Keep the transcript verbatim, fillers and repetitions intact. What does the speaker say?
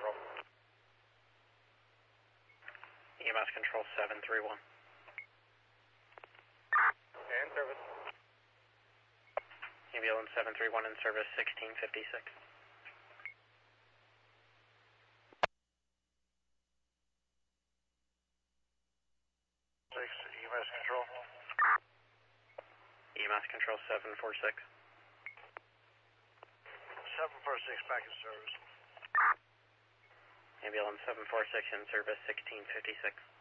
control. E M S control seven three one. Okay, in service. Ambulance seven three one in service sixteen fifty-six. Six, E M S control. E M S control seven four six. seven four six back in service. Ambulance seven four six in service sixteen fifty-six.